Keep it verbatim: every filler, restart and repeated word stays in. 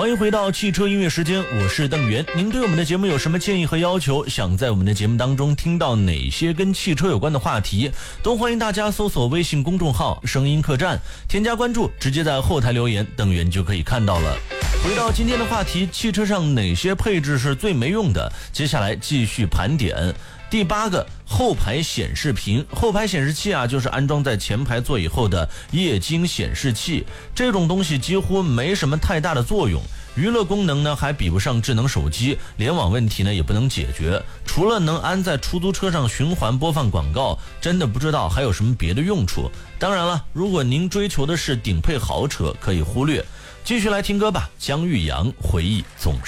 欢迎回到汽车音乐时间，我是邓源。您对我们的节目有什么建议和要求？想在我们的节目当中听到哪些跟汽车有关的话题，都欢迎大家搜索微信公众号声音客栈，添加关注，直接在后台留言，邓源就可以看到了。回到今天的话题，汽车上哪些配置是最没用的？接下来继续盘点。第八个，后排显示屏。后排显示器啊，就是安装在前排座椅后的液晶显示器，这种东西几乎没什么太大的作用，娱乐功能呢还比不上智能手机，联网问题呢也不能解决，除了能安在出租车上循环播放广告，真的不知道还有什么别的用处。当然了，如果您追求的是顶配豪车，可以忽略。继续来听歌吧，姜育阳回忆总是